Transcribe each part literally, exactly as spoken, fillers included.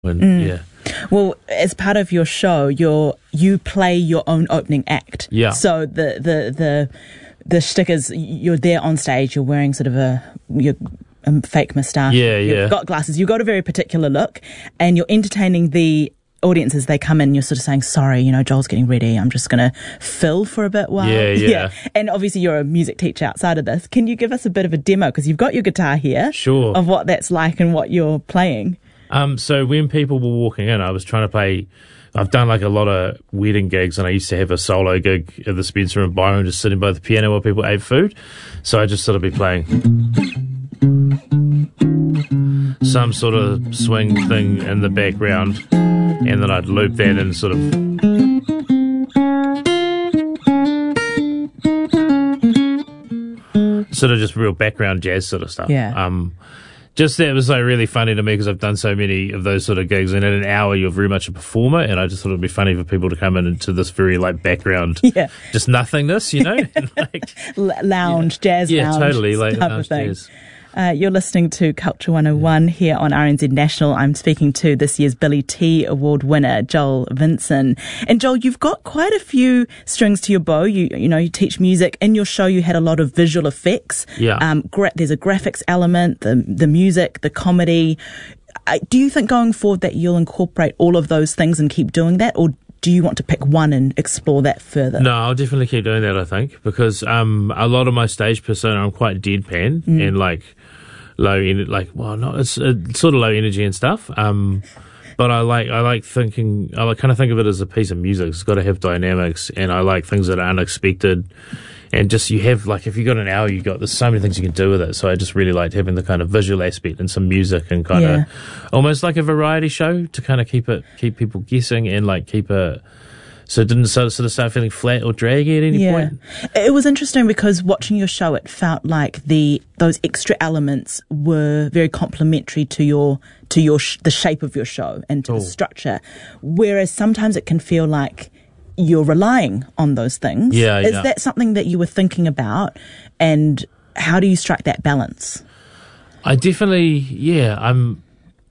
And, Mm. yeah. Well, as part of your show, you're, you play your own opening act. Yeah. So the, the, the, the stickers, you're there on stage, you're wearing sort of a, your, a fake moustache. Yeah, You've yeah. got glasses. You've got a very particular look, and you're entertaining the audience as they come in. You're sort of saying, sorry, you know, Joel's getting ready. I'm just going to fill for a bit while. Yeah, yeah. And obviously you're a music teacher outside of this. Can you give us a bit of a demo? Because you've got your guitar here. Sure. Of what that's like and what you're playing. Um, so when people were walking in, I was trying to play. I've done like a lot of wedding gigs, and I used to have a solo gig at the Spencer in Byron, just sitting by the piano while people ate food. So I just sort of be playing some sort of swing thing in the background, and then I'd loop that and sort of. Sort of just real background jazz sort of stuff. Yeah. Um, Just that was like really funny to me because I've done so many of those sort of gigs, and in an hour you're very much a performer, and I just thought it'd be funny for people to come in into this very like background, Yeah. just nothingness, you know, and, like, L- lounge, yeah. jazz yeah, lounge. totally, like type of lounge thing. jazz. Uh, you're listening to Culture one oh one here on R N Z National. I'm speaking to this year's Billy T Award winner, Joel Vinson. And Joel, you've got quite a few strings to your bow. You you know, you teach music. In your show, you had a lot of visual effects. Yeah. Um, gra- there's a graphics element, the the music, the comedy. Uh, do you think going forward that you'll incorporate all of those things and keep doing that, or do you want to pick one and explore that further? No, I'll definitely keep doing that, I think, because um, a lot of my stage persona, I'm quite deadpan Mm. and like low, en- like well, not it's, it's sort of low energy and stuff. Um, but I like I like thinking I like, kind of think of it as a piece of music. It's got to have dynamics, and I like things that are unexpected. And just you have like if you got an hour, you got there's so many things you can do with it. So I just really liked having the kind of visual aspect and some music and kind Yeah. of almost like a variety show to kind of keep it keep people guessing and like keep it. So it didn't sort of, sort of start feeling flat or draggy at any Yeah. point. It was interesting because watching your show, it felt like the those extra elements were very complementary to your to your sh- the shape of your show and to Cool. the structure. Whereas sometimes it can feel like you're relying on those things. Yeah, Is yeah. that something that you were thinking about? And how do you strike that balance? I definitely, yeah, I'm.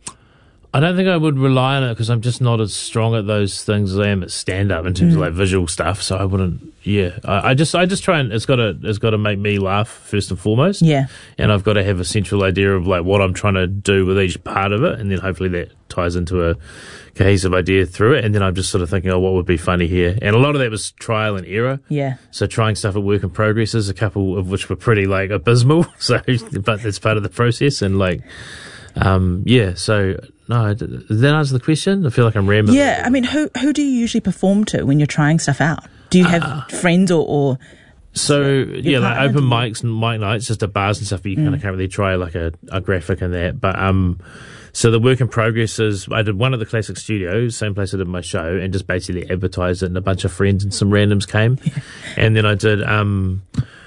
I don't think I would rely on it because I'm just not as strong at those things as I am at stand up in terms of like visual stuff. So I wouldn't. Yeah, I, I just I just try and it's got to it's got to make me laugh first and foremost. Yeah. And I've got to have a central idea of like what I'm trying to do with each part of it, and then hopefully that ties into a cohesive idea through it. And then I'm just sort of thinking, oh, what would be funny here? And a lot of that was trial and error. Yeah. So trying stuff at work in progresses, a couple of which were pretty like abysmal. So, but that's part of the process. And like, um, yeah. So no, did that answer the question? I feel like I'm rambling. Yeah. I mean, who who do you usually perform to when you're trying stuff out? Do you have Uh, friends or, or So yeah, like partner? open mics and mic nights, just at bars and stuff. But you kind of can't really try like a, a graphic and that. But um, so the work in progress is I did one at the Classic Studios, same place I did my show, and just basically advertised it, and a bunch of friends and some randoms came, and then I did um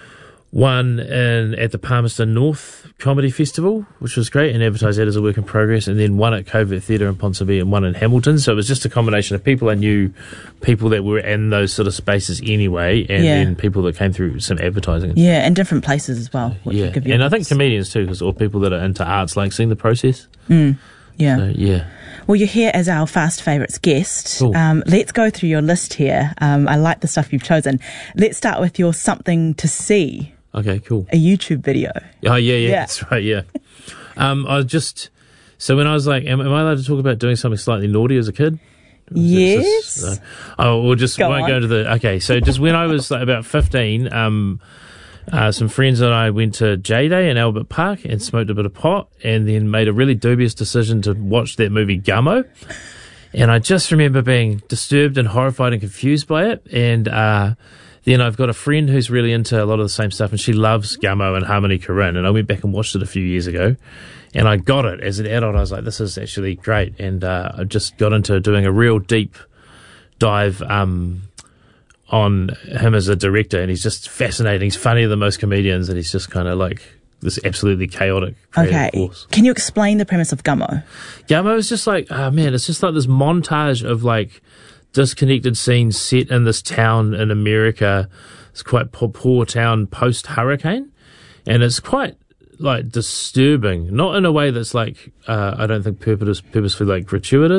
one in at the Palmerston North Comedy Festival, which was great, and advertised that as a work in progress, and then one at Covert Theatre in Ponsonby and one in Hamilton. So it was just a combination of people I knew, people that were in those sort of spaces anyway, and Yeah. then people that came through some advertising. yeah, and different places as well. Which Yeah, will give you and a I think boost. comedians too, because or people that are into arts like seeing the process. Yeah. So, yeah. Well, you're here as our Fast Favourites guest. Cool. Um, let's go through your list here. Um, I like the stuff you've chosen. Let's start with your Something to See, Okay, cool. a YouTube video. Oh, yeah, yeah, Yeah. that's right, yeah. um, I was just, so when I was like, am, am I allowed to talk about doing something slightly naughty as a kid? Yes. Is this- uh, oh, we'll just Go won't on. go to the, okay, so just when I was like about fifteen, um, uh, some friends and I went to J-Day in Albert Park and smoked a bit of pot and then made a really dubious decision to watch that movie Gummo. And I just remember being disturbed and horrified and confused by it. And uh, then I've got a friend who's really into a lot of the same stuff, and she loves Gummo and Harmony Korine. And I went back and watched it a few years ago, and I got it as an adult. I was like, this is actually great. And uh, I just got into doing a real deep dive um, on him as a director, and he's just fascinating. He's funnier than most comedians, and he's just kind of like this absolutely chaotic creative Okay. force. Can you explain the premise of Gummo? Gummo is just like, oh man, it's just like this montage of like disconnected scenes set in this town in America. It's quite poor, poor town post hurricane, and it's quite like disturbing. Not in a way that's like uh, I don't think purpose, purposefully like gratuitous.